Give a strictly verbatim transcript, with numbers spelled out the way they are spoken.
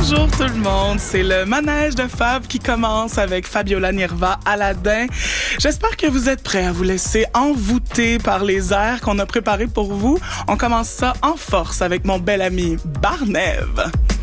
Bonjour tout le monde, c'est le manège de Fab qui commence avec Fabiola Nirva, Aladdin. J'espère que vous êtes prêts à vous laisser envoûter par les airs qu'on a préparés pour vous. On commence ça en force avec mon bel ami Barnève.